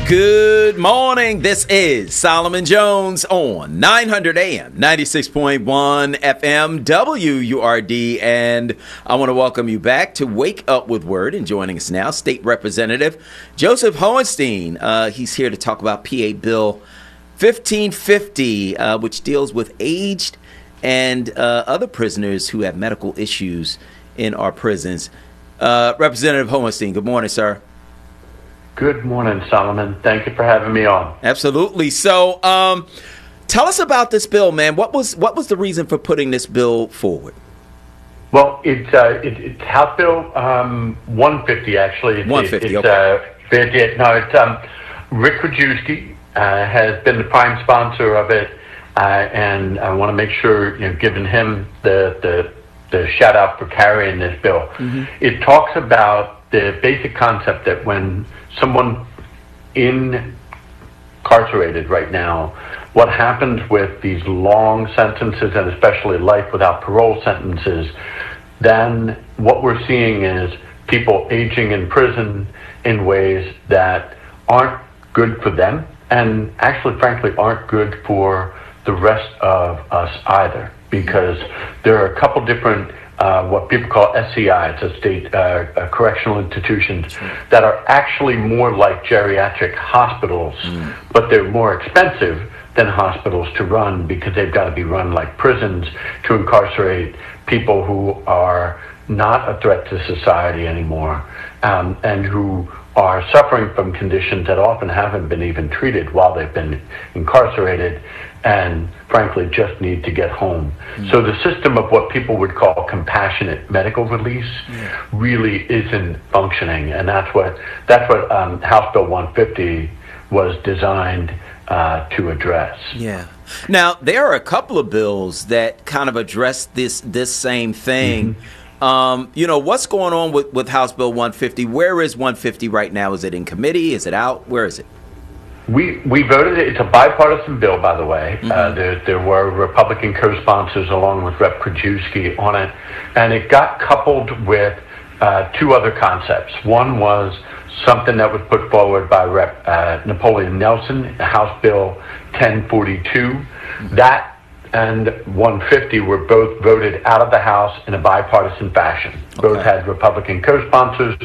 Good morning. This is Solomon Jones on 900 AM, 96.1 FM, WURD, and I want to welcome you back to Wake Up with Word. And joining us now, State Representative Joseph Hohenstein. He's here to talk about PA Bill 1550, which deals with aged and other prisoners who have medical issues in our prisons. Representative Hohenstein, good morning, sir. Good morning, Solomon. Thank you for having me on. Absolutely. So, tell us about this bill, man. What was the reason for putting this bill forward? Well, it's House Bill 150, actually. 150. Okay. Rick Krajewski has been the prime sponsor of it, and I want to make sure giving him the shout out for carrying this bill. Mm-hmm. It talks about the basic concept that when someone incarcerated right now, what happens with these long sentences and especially life without parole sentences, then what we're seeing is people aging in prison in ways that aren't good for them and actually, frankly, aren't good for the rest of us either, because there are a couple different what people call SCIs, so state correctional institutions, that are actually more like geriatric hospitals, but they're more expensive than hospitals to run because they've got to be run like prisons to incarcerate people who are not a threat to society anymore, and who are suffering from conditions that often haven't been even treated while they've been incarcerated, and frankly just need to get home. So the system of what people would call compassionate medical release really isn't functioning, and that's what House Bill 150 was designed to address. Yeah. Now, there are a couple of bills that kind of address this same thing. Mm-hmm. What's going on with House Bill 150? Where is 150 right now? Is it in committee? Is it out? Where is it? We voted it. It's a bipartisan bill, by the way. Mm-hmm. There were Republican co-sponsors along with Rep. Krajewski on it, and it got coupled with two other concepts. One was something that was put forward by Rep. Napoleon Nelson, House Bill 1042. Mm-hmm. That and 150 were both voted out of the House in a bipartisan fashion. Okay. Both had Republican co-sponsors.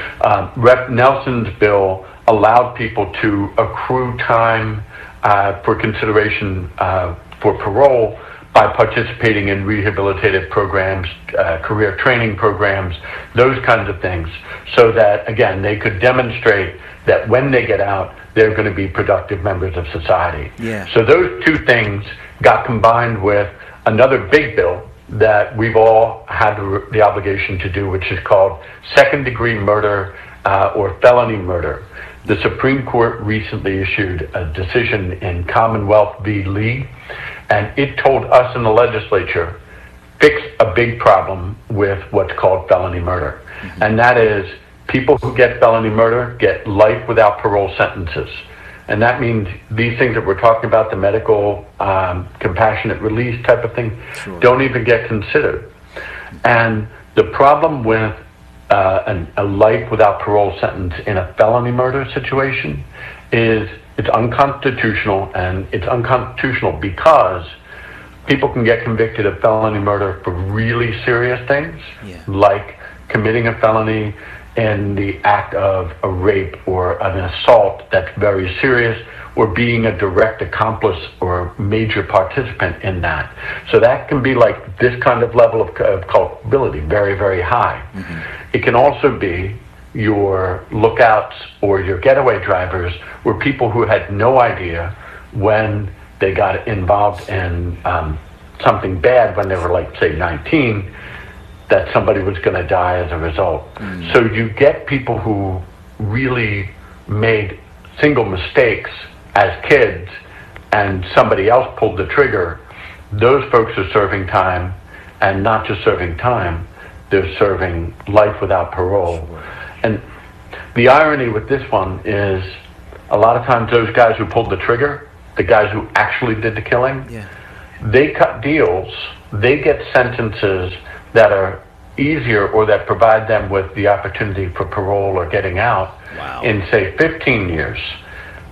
Rep. Nelson's bill allowed people to accrue time for consideration for parole by participating in rehabilitative programs, career training programs, those kinds of things, so that, again, they could demonstrate that when they get out, they're going to be productive members of society. Yeah. So those two things got combined with another big bill that we've all had the obligation to do, which is called second-degree murder or felony murder. The Supreme Court recently issued a decision in Commonwealth v. Lee, and it told us in the legislature, fix a big problem with what's called felony murder. Mm-hmm. And that is, people who get felony murder get life without parole sentences. And that means these things that we're talking about, the medical compassionate release type of thing, don't even get considered. And the problem with a life without parole sentence in a felony murder situation is it's unconstitutional, and it's unconstitutional because people can get convicted of felony murder for really serious things, like committing a felony in the act of a rape or an assault that's very serious, or being a direct accomplice or major participant in that. So that can be like this kind of level of culpability, very, very high. Mm-hmm. It can also be your lookouts or your getaway drivers were people who had no idea when they got involved in something bad when they were, like, say, 19, that somebody was going to die as a result. Mm. So you get people who really made single mistakes as kids and somebody else pulled the trigger. Those folks are serving time, and not just serving time, they're serving life without parole. Sure. And the irony with this one is a lot of times those guys who pulled the trigger, the guys who actually did the killing, they cut deals, they get sentences that are easier or that provide them with the opportunity for parole or getting out in, say, 15 years.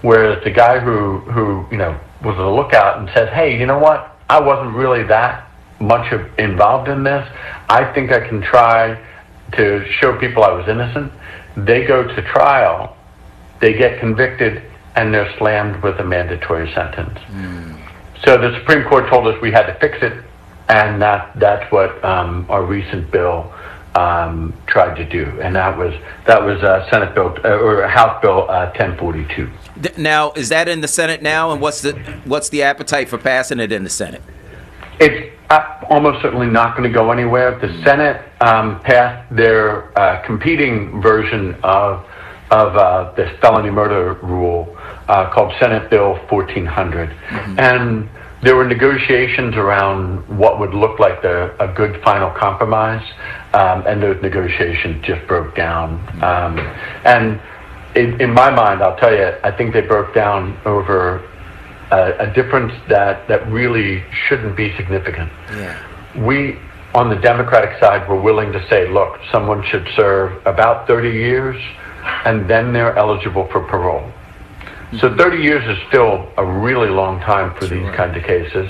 Whereas the guy who was a lookout and said, hey, you know what? I wasn't really that much involved in this. I think I can try to show people I was innocent. They go to trial, they get convicted, and they're slammed with a mandatory sentence. So the Supreme Court told us we had to fix it, and that's what our recent bill tried to do, and that was Senate Bill or House Bill 1042. Now, is that in the Senate now, and what's the appetite for passing it in the Senate? It's almost certainly not going to go anywhere. The Senate passed their competing version of this felony murder rule called Senate Bill 1400, and there were negotiations around what would look like a good final compromise, and those negotiations just broke down. And in my mind, I'll tell you, I think they broke down over a difference that really shouldn't be significant. We, on the Democratic side, were willing to say, look, someone should serve about 30 years, and then they're eligible for parole. So 30 years is still a really long time for these kinds of cases.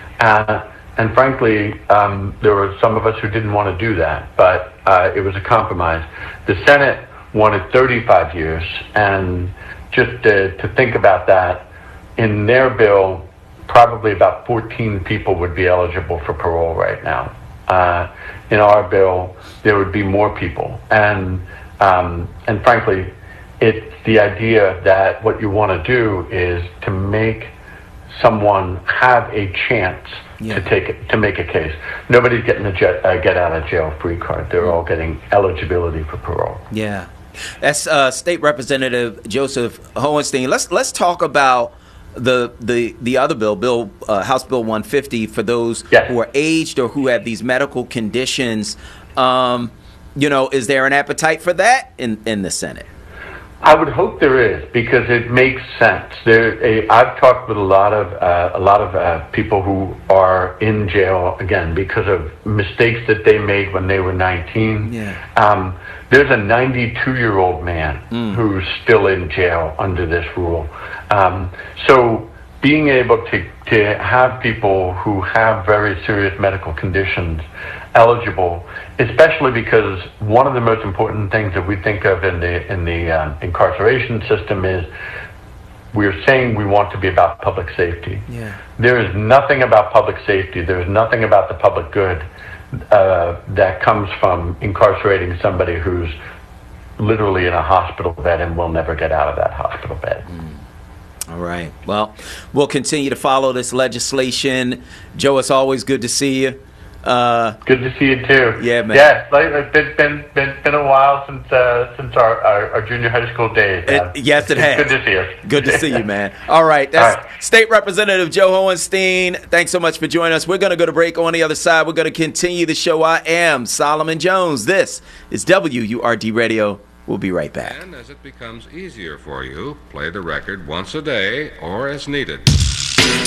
And frankly, there were some of us who didn't want to do that, but it was a compromise. The Senate wanted 35 years, and just to think about that, in their bill, probably about 14 people would be eligible for parole right now. In our bill, there would be more people. And frankly, it's the idea that what you want to do is to make someone have a chance to make a case. Nobody's getting a get out of jail free card. They're all getting eligibility for parole. Yeah, that's State Representative Joseph Hohenstein. Let's talk about the other bill, House Bill 150, for those who are aged or who have these medical conditions. Is there an appetite for that in the Senate? I would hope there is, because it makes sense. I've talked with a lot of people who are in jail again because of mistakes that they made when they were 19. There's a 92-year-old man who's still in jail under this rule. So being able to have people who have very serious medical conditions eligible, especially because one of the most important things that we think of in the incarceration system is we're saying we want to be about public safety. There is nothing about public safety, there is nothing about the public good that comes from incarcerating somebody who's literally in a hospital bed and will never get out of that hospital bed. All right. Well, we'll continue to follow this legislation. Joe, it's always good to see you. Good to see you too. Yeah, man. Yes, it's been a while since our junior high school days. Yes, it has. Good to see you. Good to see you, man. All right, that's State Representative Joe Hohenstein. Thanks so much for joining us. We're going to go to break. On the other side, we're going to continue the show. I am Solomon Jones. This is WURD Radio. We'll be right back. And as it becomes easier for you, play the record once a day or as needed.